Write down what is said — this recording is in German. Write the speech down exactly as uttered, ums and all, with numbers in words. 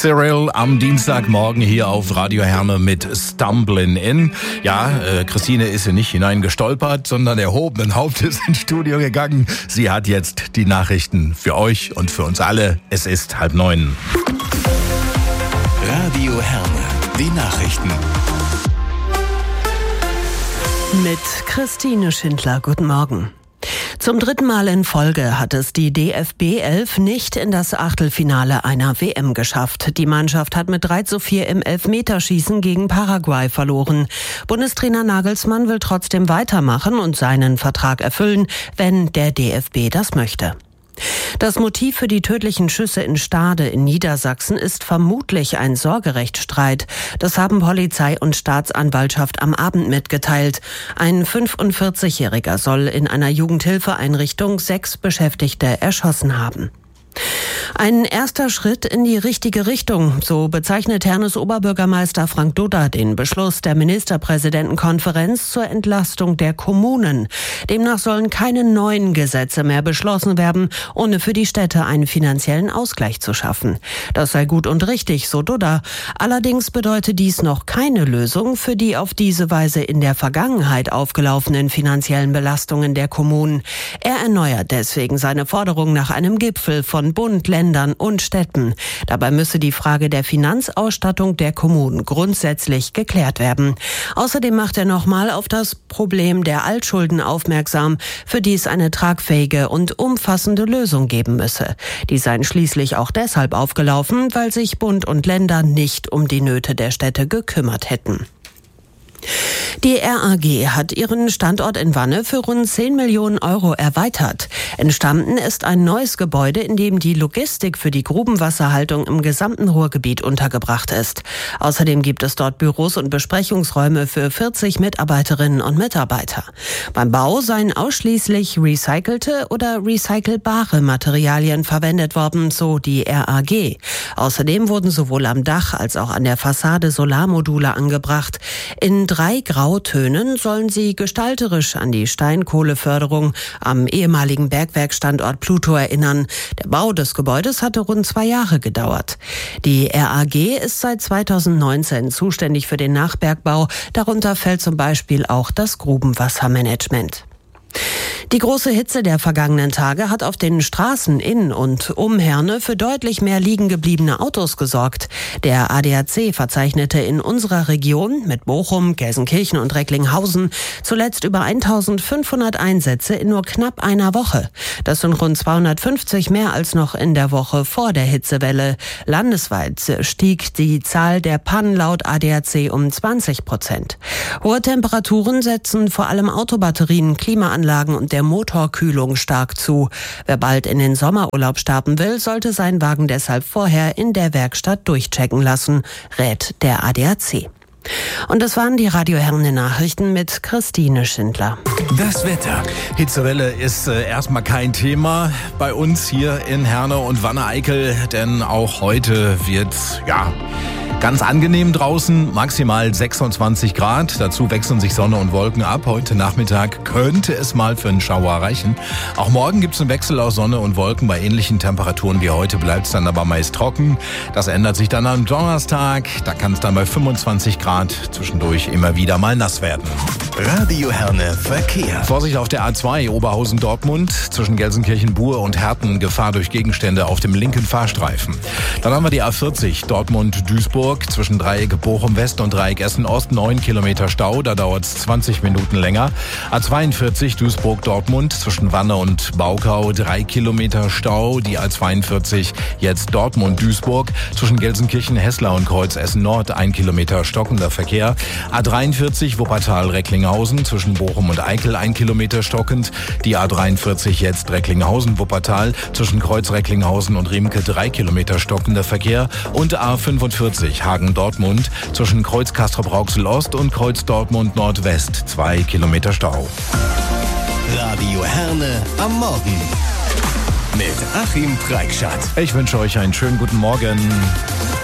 Cyril am Dienstagmorgen hier auf Radio Herne mit Stumblin' In. Ja, äh, Christine ist hier nicht hineingestolpert, sondern erhobenen Hauptes ins Studio gegangen. Sie hat jetzt die Nachrichten für euch und für uns alle. Es ist halb neun. Radio Herne, die Nachrichten. Mit Christine Schindler, guten Morgen. Zum dritten Mal in Folge hat es die D F B elf nicht in das Achtelfinale einer W M geschafft. Die Mannschaft hat mit drei zu vier im Elfmeterschießen gegen Paraguay verloren. Bundestrainer Nagelsmann will trotzdem weitermachen und seinen Vertrag erfüllen, wenn der D F B das möchte. Das Motiv für die tödlichen Schüsse in Stade in Niedersachsen ist vermutlich ein Sorgerechtsstreit. Das haben Polizei und Staatsanwaltschaft am Abend mitgeteilt. Ein fünfundvierzigjähriger soll in einer Jugendhilfeeinrichtung sechs Beschäftigte erschossen haben. Ein erster Schritt in die richtige Richtung, so bezeichnet Hernes Oberbürgermeister Frank Dudda den Beschluss der Ministerpräsidentenkonferenz zur Entlastung der Kommunen. Demnach sollen keine neuen Gesetze mehr beschlossen werden, ohne für die Städte einen finanziellen Ausgleich zu schaffen. Das sei gut und richtig, so Dudda. Allerdings bedeutet dies noch keine Lösung für die auf diese Weise in der Vergangenheit aufgelaufenen finanziellen Belastungen der Kommunen. Er erneuert deswegen seine Forderung nach einem Gipfel von Bund, Ländern und Städten. Dabei müsse die Frage der Finanzausstattung der Kommunen grundsätzlich geklärt werden. Außerdem macht er nochmal auf das Problem der Altschulden aufmerksam, für die es eine tragfähige und umfassende Lösung geben müsse. Die seien schließlich auch deshalb aufgelaufen, weil sich Bund und Länder nicht um die Nöte der Städte gekümmert hätten. Die R A G hat ihren Standort in Wanne für rund zehn Millionen Euro erweitert. Entstanden ist ein neues Gebäude, in dem die Logistik für die Grubenwasserhaltung im gesamten Ruhrgebiet untergebracht ist. Außerdem gibt es dort Büros und Besprechungsräume für vierzig Mitarbeiterinnen und Mitarbeiter. Beim Bau seien ausschließlich recycelte oder recycelbare Materialien verwendet worden, so die R A G. Außerdem wurden sowohl am Dach als auch an der Fassade Solarmodule angebracht. In drei Grautönen sollen sie gestalterisch an die Steinkohleförderung am ehemaligen Bergwerkstandort Pluto erinnern. Der Bau des Gebäudes hatte rund zwei Jahre gedauert. Die R A G ist seit zweitausendneunzehn zuständig für den Nachbergbau. Darunter fällt zum Beispiel auch das Grubenwassermanagement. Die große Hitze der vergangenen Tage hat auf den Straßen in und um Herne für deutlich mehr liegen gebliebene Autos gesorgt. Der A D A C verzeichnete in unserer Region mit Bochum, Gelsenkirchen und Recklinghausen zuletzt über eintausendfünfhundert Einsätze in nur knapp einer Woche. Das sind rund zweihundertfünfzig mehr als noch in der Woche vor der Hitzewelle. Landesweit stieg die Zahl der Pannen laut A D A C um zwanzig Prozent. Hohe Temperaturen setzen vor allem Autobatterien, Klimaanlagen und der Motorkühlung stark zu. Wer bald in den Sommerurlaub starten will, sollte seinen Wagen deshalb vorher in der Werkstatt durchchecken lassen, rät der A D A C. Und das waren die Radio Herne Nachrichten mit Christine Schindler. Das Wetter. Hitzewelle ist äh, erstmal kein Thema bei uns hier in Herne und Wanne-Eickel, denn auch heute wird, ja, ganz angenehm draußen, maximal sechsundzwanzig Grad. Dazu wechseln sich Sonne und Wolken ab. Heute Nachmittag könnte es mal für einen Schauer reichen. Auch morgen gibt es einen Wechsel aus Sonne und Wolken. Bei ähnlichen Temperaturen wie heute bleibt es dann aber meist trocken. Das ändert sich dann am Donnerstag. Da kann es dann bei fünfundzwanzig Grad zwischendurch immer wieder mal nass werden. Radio Herne Verkehr. Vorsicht auf der A zwei Oberhausen-Dortmund zwischen Gelsenkirchen-Buhr und Herten. Gefahr durch Gegenstände auf dem linken Fahrstreifen. Dann haben wir die A vierzig Dortmund-Duisburg zwischen Dreieck Bochum-West und Dreieck Essen-Ost. neun Kilometer Stau, da dauert es zwanzig Minuten länger. A zweiundvierzig Duisburg-Dortmund zwischen Wanne und Baukau. drei Kilometer Stau. Die A zweiundvierzig jetzt Dortmund-Duisburg zwischen Gelsenkirchen-Hessler und Kreuz Essen-Nord. ein Kilometer stockender Verkehr. A dreiundvierzig Wuppertal-Recklinghausen zwischen Bochum und Eickel. ein Kilometer stockend. Die A dreiundvierzig jetzt Recklinghausen-Wuppertal zwischen Kreuz Recklinghausen und Riemke. drei Kilometer stockender Verkehr. Und A fünfundvierzig Hagen-Dortmund zwischen Kreuz Castrop-Rauxel-Ost und Kreuz Dortmund-Nordwest. zwei Kilometer Stau. Radio Herne am Morgen mit Achim Preikschat. Ich wünsche euch einen schönen guten Morgen.